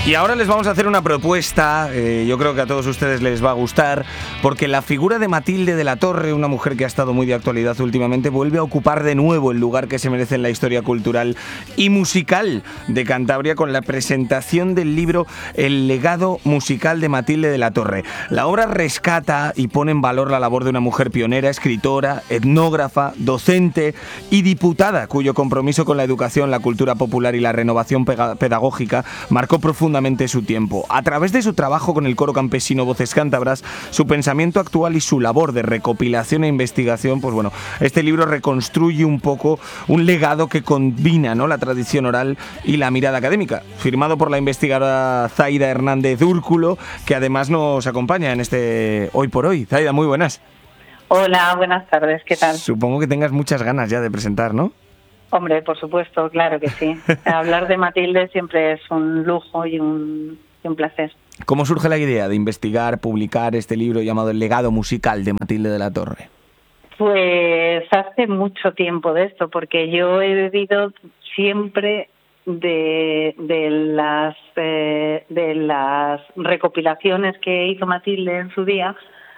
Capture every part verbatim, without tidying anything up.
Y ahora les vamos a hacer una propuesta, eh, yo creo que a todos ustedes les va a gustar, porque la figura de Matilde de la Torre, una mujer que ha estado muy de actualidad últimamente, vuelve a ocupar de nuevo el lugar que se merece en la historia cultural y musical de Cantabria con la presentación del libro El legado musical de Matilde de la Torre. La obra rescata y pone en valor la labor de una mujer pionera, escritora, etnógrafa, docente y diputada, cuyo compromiso con la educación, la cultura popular y la renovación pedagógica marcó profundamente su tiempo. A través de su trabajo con el coro campesino Voces Cántabras, su pensamiento actual y su labor de recopilación e investigación, pues bueno, este libro reconstruye un poco un legado que combina, ¿no?, la tradición oral y la mirada académica. Firmado por la investigadora Zaida Hernández Úrculo, que además nos acompaña en este Hoy por Hoy. Zaida, muy buenas. Hola, buenas tardes, ¿qué tal? Supongo que tengas muchas ganas ya de presentar, ¿no? Hombre, por supuesto, claro que sí. Hablar de Matilde siempre es un lujo y un, y un placer. ¿Cómo surge la idea de investigar, publicar este libro llamado El legado musical de Matilde de la Torre? Pues hace mucho tiempo de esto, porque yo he bebido siempre de, de las eh, de las recopilaciones que hizo Matilde en su día,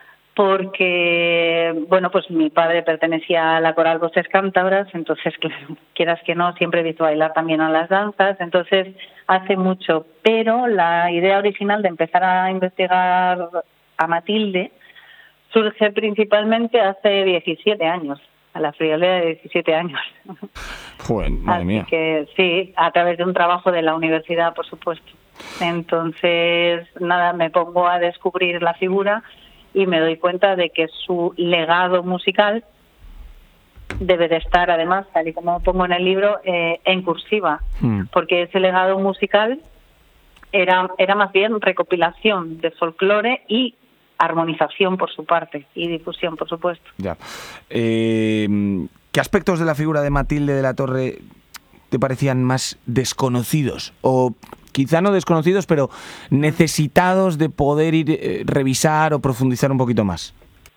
porque, bueno, pues mi padre pertenecía a la coral Voces Cántabras, entonces, claro, quieras que no, siempre he visto bailar también a las danzas, entonces hace mucho. Pero la idea original de empezar a investigar a Matilde surge principalmente hace diecisiete años, a la friolera de diecisiete años. Joder, madre mía. Así que sí, a través de un trabajo de la universidad, por supuesto. Entonces, nada, me pongo a descubrir la figura y me doy cuenta de que su legado musical debe de estar, además, tal y como pongo en el libro, eh, en cursiva, mm. porque ese legado musical era, era más bien recopilación de folclore y armonización por su parte, y difusión, por supuesto. Ya. Eh, ¿Qué aspectos de la figura de Matilde de la Torre te parecían más desconocidos? O quizá no desconocidos, pero necesitados de poder ir eh, revisar o profundizar un poquito más.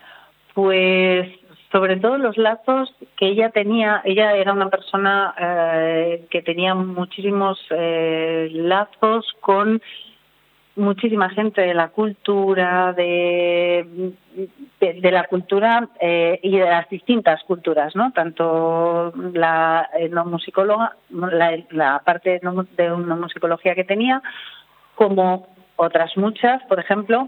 Pues sobre todo los lazos que ella tenía. Ella era una persona eh, que tenía muchísimos eh, lazos con muchísima gente de la cultura, de, de, de la cultura eh, y de las distintas culturas, ¿no? Tanto la etnomusicóloga, la, la parte de etnomusicología que tenía, como otras muchas, por ejemplo,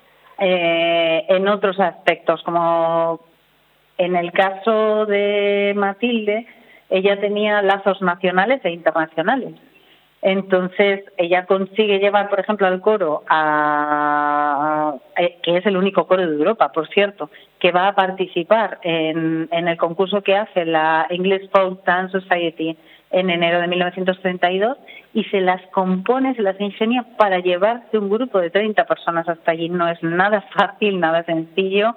eh, en otros aspectos, como en el caso de Matilde, ella tenía lazos nacionales e internacionales. Entonces, ella consigue llevar, por ejemplo, al coro, a, a, que es el único coro de Europa, por cierto, que va a participar en, en el concurso que hace la English Folk Dance Society en enero de mil novecientos treinta y dos, y se las compone, se las ingenia para llevarse un grupo de treinta personas hasta allí. No es nada fácil, nada sencillo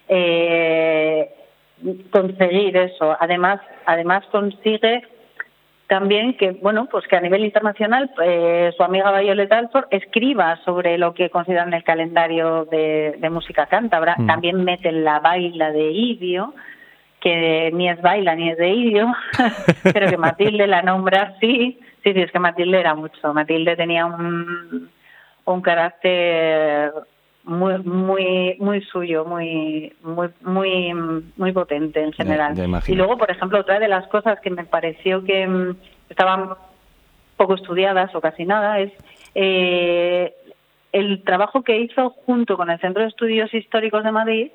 eh, conseguir eso. Además, además consigue también que, bueno, pues que a nivel internacional eh, su amiga Violet Alford escriba sobre lo que consideran el calendario de, de música cántabra. Mm. También meten la baila de Idio, que ni es baila ni es de Idio, pero que Matilde la nombra así. Sí, sí, es que Matilde era mucho. Matilde tenía un, un carácter muy muy muy suyo, muy muy muy muy potente en general. Ya, ya y luego, por ejemplo, otra de las cosas que me pareció que um, estaban poco estudiadas o casi nada es eh, el trabajo que hizo junto con el Centro de Estudios Históricos de Madrid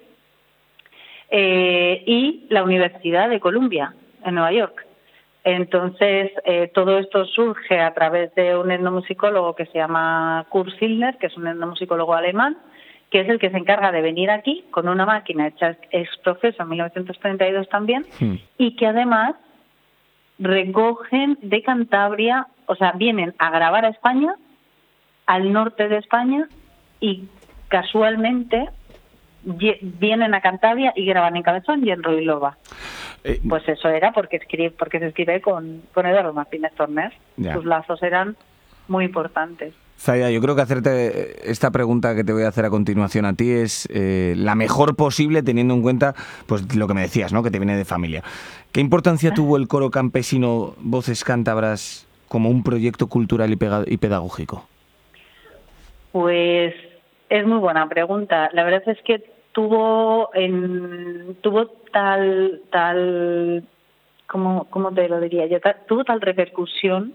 eh, y la Universidad de Columbia en Nueva York. Entonces, eh, todo esto surge a través de un etnomusicólogo que se llama Kurt Zillner, que es un etnomusicólogo alemán, que es el que se encarga de venir aquí con una máquina hecha ex profeso en mil novecientos treinta y dos también, sí. Y que además recogen de Cantabria, o sea, vienen a grabar a España, al norte de España, y casualmente vienen a Cantabria y graban en Cabezón y en Ruilova. Eh, pues eso era porque escribe, porque se escribe con, con Eduardo Martínez Tornés. Ya. Sus lazos eran muy importantes. Zaida, yo creo que hacerte esta pregunta que te voy a hacer a continuación a ti es eh, la mejor posible, teniendo en cuenta pues lo que me decías, ¿no?, que te viene de familia. ¿Qué importancia tuvo el coro campesino Voces Cántabras como un proyecto cultural y, pega- y pedagógico? Pues es muy buena pregunta. La verdad es que tuvo en, tuvo tal tal ¿cómo, cómo te lo diría yo? Tal, tuvo tal repercusión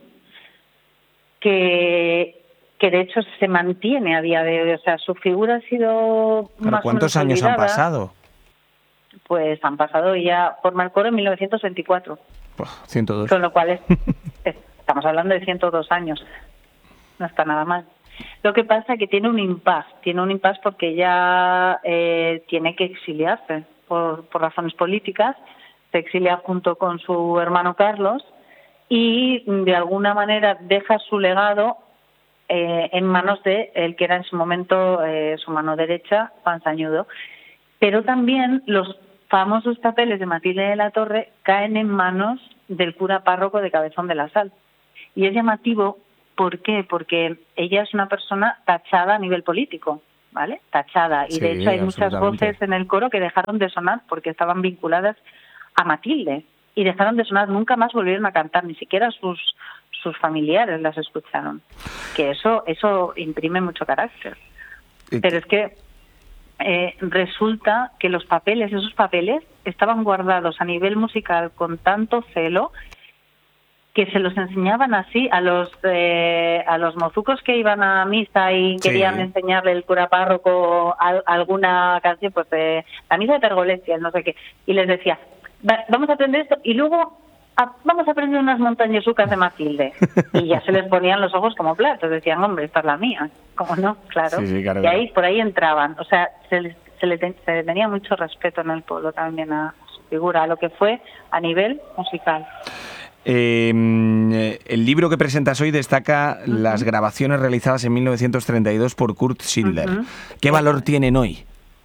que que de hecho se mantiene a día de hoy. O sea, su figura ha sido Pero más ¿cuántos o menos años han olvidada. pasado? Pues han pasado ya, forma el coro en mil novecientos veinticuatro. Pues ciento dos. Con lo cual es, es, estamos hablando de ciento dos años. No está nada mal. Lo que pasa es que tiene un impasse, tiene un impasse porque ella eh, tiene que exiliarse por, por razones políticas, se exilia junto con su hermano Carlos y de alguna manera deja su legado eh, en manos de el que era en su momento eh, su mano derecha, Juan Sañudo. Pero también los famosos papeles de Matilde de la Torre caen en manos del cura párroco de Cabezón de la Sal. Y es llamativo. ¿Por qué? Porque ella es una persona tachada a nivel político, ¿vale? Tachada. Y Sí, de hecho hay muchas absolutamente. voces en el coro que dejaron de sonar porque estaban vinculadas a Matilde. Y dejaron de sonar, nunca más volvieron a cantar, ni siquiera sus sus familiares las escucharon. Que eso eso imprime mucho carácter. Pero es que eh, resulta que los papeles, esos papeles, estaban guardados a nivel musical con tanto celo que se los enseñaban así a los eh, a los mozucos que iban a misa y Sí. querían enseñarle el cura párroco a, alguna canción, pues eh, la misa de Pergolesia, no sé qué, y les decía, Va, vamos a aprender esto y luego a, vamos a aprender unas montañesucas de Matilde. Y ya se les ponían los ojos como platos, decían, hombre, esta es la mía. ¿Cómo no? Claro. Sí, sí, claro, y ahí claro. por ahí entraban, o sea, se les, se le, ten, se le tenía mucho respeto en el pueblo también a su figura, a lo que fue a nivel musical. Eh, el libro que presentas hoy destaca uh-huh. las grabaciones realizadas en mil novecientos treinta y dos por Kurt Schindler. Uh-huh. ¿Qué valor tienen hoy?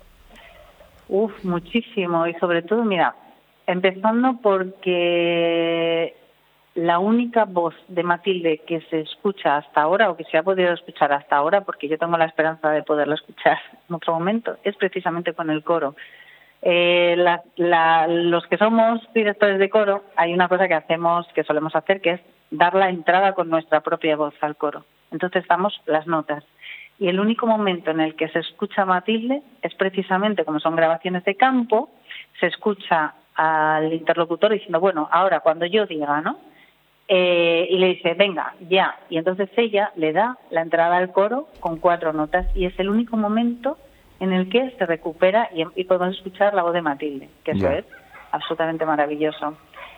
Uf, muchísimo. Y sobre todo, mira, empezando porque la única voz de Matilde que se escucha hasta ahora, o que se ha podido escuchar hasta ahora, porque yo tengo la esperanza de poderla escuchar en otro momento, es precisamente con el coro. Eh, la, la, los que somos directores de coro, hay una cosa que hacemos, que solemos hacer, que es dar la entrada con nuestra propia voz al coro. Entonces damos las notas. Y el único momento en el que se escucha a Matilde es precisamente, como son grabaciones de campo, se escucha al interlocutor diciendo, bueno, ahora cuando yo diga, ¿no? Eh, y le dice, venga, ya. Y entonces ella le da la entrada al coro con cuatro notas y es el único momento en el que se recupera y, y podemos escuchar la voz de Matilde, que eso yeah. es absolutamente maravilloso.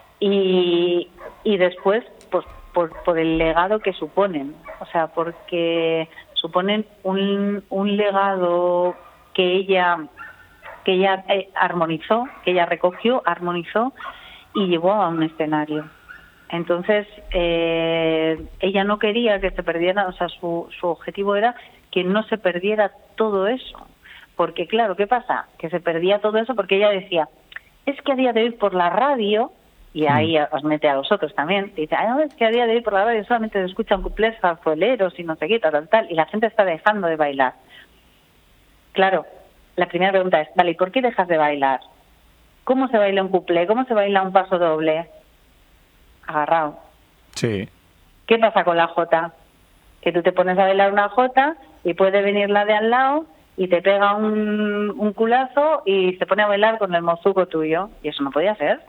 Y, y después, pues por, por el legado que suponen, o sea, porque suponen un, un legado que ella, que ella eh, armonizó, que ella recogió, armonizó y llevó a un escenario. Entonces, eh, ella no quería que se perdiera, o sea, su, su objetivo era que no se perdiera todo eso. Porque claro, ¿qué pasa? Que se perdía todo eso porque ella decía, es que a día de hoy por la radio, y ahí mm. os mete a vosotros también, dice, ah, no, es que a día de hoy por la radio solamente se escuchan cuplés zarzueleros y no sé qué, tal, tal, tal, y la gente está dejando de bailar. Claro, la primera pregunta es, vale, ¿y por qué dejas de bailar? ¿Cómo se baila un cuplé? ¿Cómo se baila un paso doble? Agarrado. Sí. ¿Qué pasa con la jota? Que tú te pones a bailar una jota y puede venir la de al lado y te pega un, un culazo y se pone a bailar con el mozuco tuyo. Y eso no podía ser.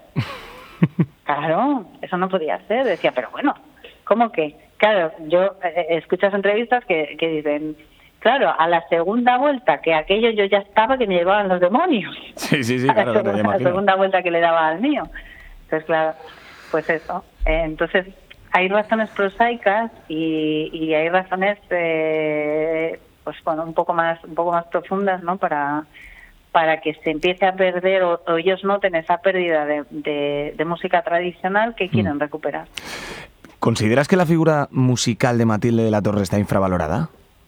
Claro, eso no podía ser. Decía, pero bueno, ¿cómo que? Claro, yo eh, escuchas entrevistas que, que dicen, claro, a la segunda vuelta, que aquello yo ya estaba que me llevaban los demonios. Sí, sí, sí, a claro, la, segunda, claro, a la segunda vuelta que le daba al mío. Entonces, claro, pues eso. Eh, entonces, hay razones prosaicas y, y hay razones... Eh, pues bueno, un poco más un poco más profundas, ¿no? Para para que se empiece a perder o, o ellos noten esa pérdida de, de, de música tradicional que quieren mm. recuperar. ¿Consideras que la figura musical de Matilde de la Torre está infravalorada?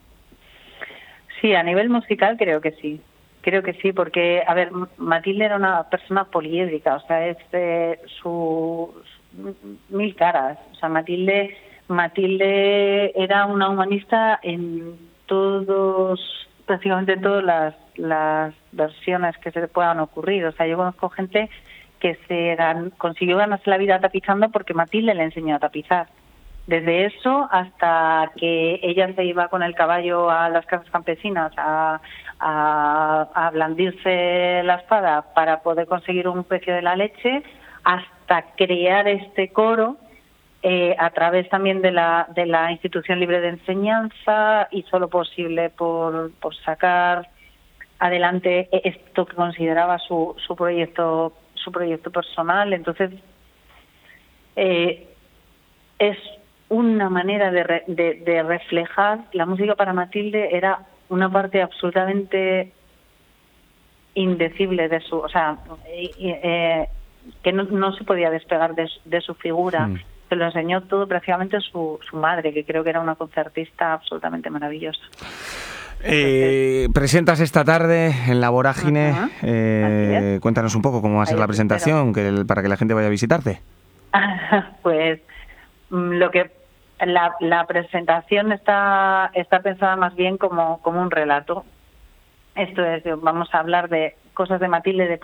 Sí, a nivel musical creo que sí. Creo que sí, porque, a ver, Matilde era una persona poliédrica, o sea, es eh, su, su mil caras. O sea, Matilde Matilde era una humanista en todos, prácticamente todas las, las versiones que se puedan ocurrir. O sea, yo conozco gente que se gan, consiguió ganarse la vida tapizando porque Matilde le enseñó a tapizar. Desde eso hasta que ella se iba con el caballo a las casas campesinas a, a, a blandirse la espada para poder conseguir un precio de la leche, hasta crear este coro eh, a través también de la, de la institución libre de enseñanza, y solo posible por, por sacar adelante esto que consideraba su, su proyecto su proyecto personal. Entonces eh, es una manera de, re, de, de reflejar. La música para Matilde era una parte absolutamente indecible de su, o sea, eh, eh, que no, no se podía despegar de, de su figura. Mm. Se lo enseñó todo prácticamente su, su madre, que creo que era una concertista absolutamente maravillosa. Eh, presentas esta tarde en La Vorágine. Uh-huh. eh, cuéntanos un poco cómo va a ser Ahí la presentación, que el, para que la gente vaya a visitarte. Pues lo que la, la presentación está está pensada más bien como como un relato. Esto es, vamos a hablar de cosas de Matilde, de